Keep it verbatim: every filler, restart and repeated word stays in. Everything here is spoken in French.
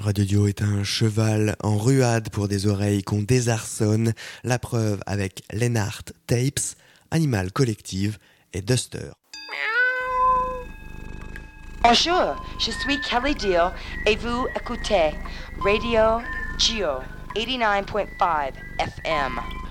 Radio Dio est un cheval en ruade pour des oreilles qu'on désarçonne. La preuve avec Lennart Tapes, Animal Collective et Duster. Bonjour, je suis Kelly Deal et vous écoutez Radio Gio eighty-nine point five F M.